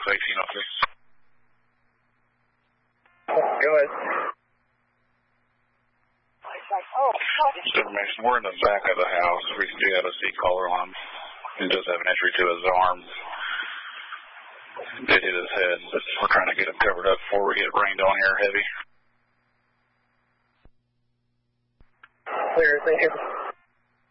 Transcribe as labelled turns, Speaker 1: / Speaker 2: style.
Speaker 1: 18 up here.
Speaker 2: Go ahead.
Speaker 1: Information. We're in the back of the house. We do have a seat collar on him. He does have an injury to his arm. Did hit his head, but we're trying to get him covered up before we get rained on here heavy.
Speaker 2: Clear, thank you.